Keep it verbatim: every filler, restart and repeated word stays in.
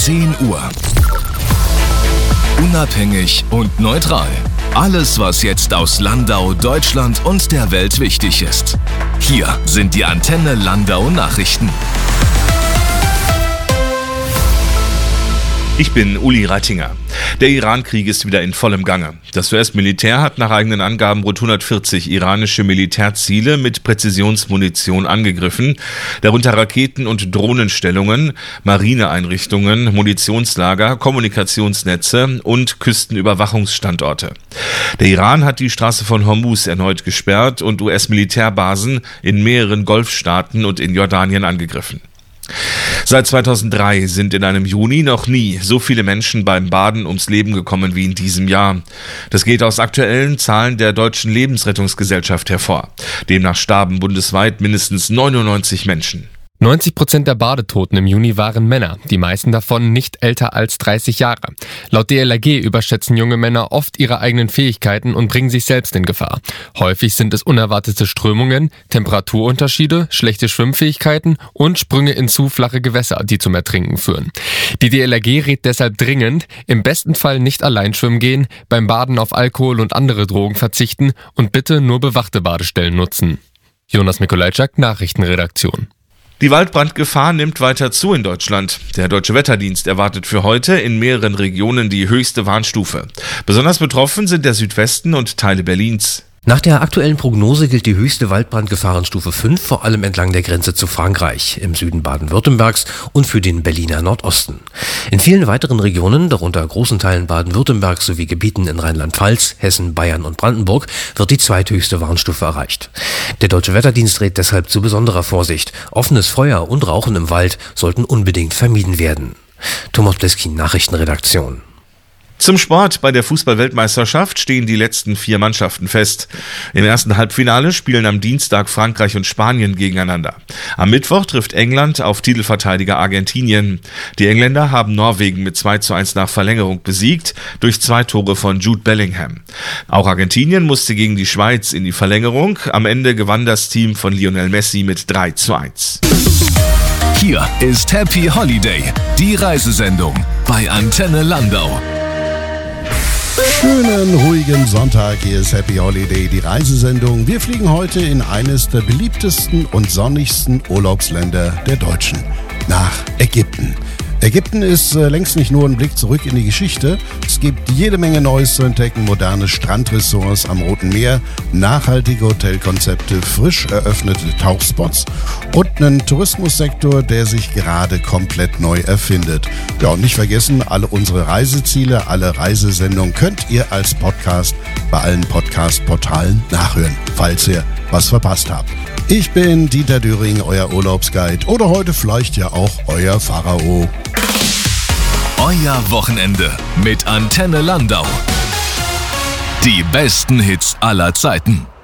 zehn Uhr. Unabhängig und neutral. Alles, was jetzt aus Landau, Deutschland und der Welt wichtig ist. Hier sind die Antenne Landau Nachrichten. Ich bin Uli Reitinger. Der Iran-Krieg ist wieder in vollem Gange. Das U S-Militär hat nach eigenen Angaben rund hundertvierzig iranische Militärziele mit Präzisionsmunition angegriffen, darunter Raketen- und Drohnenstellungen, Marineeinrichtungen, Munitionslager, Kommunikationsnetze und Küstenüberwachungsstandorte. Der Iran hat die Straße von Hormuz erneut gesperrt und U S-Militärbasen in mehreren Golfstaaten und in Jordanien angegriffen. Seit zweitausenddrei sind in einem Juni noch nie so viele Menschen beim Baden ums Leben gekommen wie in diesem Jahr. Das geht aus aktuellen Zahlen der Deutschen Lebensrettungsgesellschaft hervor. Demnach starben bundesweit mindestens neunundneunzig Menschen. neunzig Prozent der Badetoten im Juni waren Männer, die meisten davon nicht älter als dreißig Jahre. Laut D L R G überschätzen junge Männer oft ihre eigenen Fähigkeiten und bringen sich selbst in Gefahr. Häufig sind es unerwartete Strömungen, Temperaturunterschiede, schlechte Schwimmfähigkeiten und Sprünge in zu flache Gewässer, die zum Ertrinken führen. Die D L R G rät deshalb dringend, im besten Fall nicht allein schwimmen gehen, beim Baden auf Alkohol und andere Drogen verzichten und bitte nur bewachte Badestellen nutzen. Jonas Mikolajczak, Nachrichtenredaktion. Die Waldbrandgefahr nimmt weiter zu in Deutschland. Der Deutsche Wetterdienst erwartet für heute in mehreren Regionen die höchste Warnstufe. Besonders betroffen sind der Südwesten und Teile Berlins. Nach der aktuellen Prognose gilt die höchste Waldbrandgefahrenstufe fünf, vor allem entlang der Grenze zu Frankreich, im Süden Baden-Württembergs und für den Berliner Nordosten. In vielen weiteren Regionen, darunter großen Teilen Baden-Württembergs sowie Gebieten in Rheinland-Pfalz, Hessen, Bayern und Brandenburg, wird die zweithöchste Warnstufe erreicht. Der Deutsche Wetterdienst rät deshalb zu besonderer Vorsicht. Offenes Feuer und Rauchen im Wald sollten unbedingt vermieden werden. Thomas Bleskin, Nachrichtenredaktion. Zum Sport. Bei der Fußball-Weltmeisterschaft stehen die letzten vier Mannschaften fest. Im ersten Halbfinale spielen am Dienstag Frankreich und Spanien gegeneinander. Am Mittwoch trifft England auf Titelverteidiger Argentinien. Die Engländer haben Norwegen mit zwei zu eins nach Verlängerung besiegt, durch zwei Tore von Jude Bellingham. Auch Argentinien musste gegen die Schweiz in die Verlängerung. Am Ende gewann das Team von Lionel Messi mit drei zu eins. Hier ist Happy Holiday, die Reisesendung bei Antenne Landau. Schönen, ruhigen Sonntag, hier ist Happy Holiday, die Reisesendung. Wir fliegen heute in eines der beliebtesten und sonnigsten Urlaubsländer der Deutschen, nach Ägypten. Ägypten ist äh, längst nicht nur ein Blick zurück in die Geschichte. Es gibt jede Menge Neues zu entdecken, moderne Strandressorts am Roten Meer, nachhaltige Hotelkonzepte, frisch eröffnete Tauchspots und einen Tourismussektor, der sich gerade komplett neu erfindet. Ja, und nicht vergessen, alle unsere Reiseziele, alle Reisesendungen könnt ihr als Podcast bei allen Podcast-Portalen nachhören, falls ihr was verpasst habt. Ich bin Dieter Döring, euer Urlaubsguide oder heute vielleicht ja auch euer Pharao. Euer Wochenende mit Antenne Landau. Die besten Hits aller Zeiten.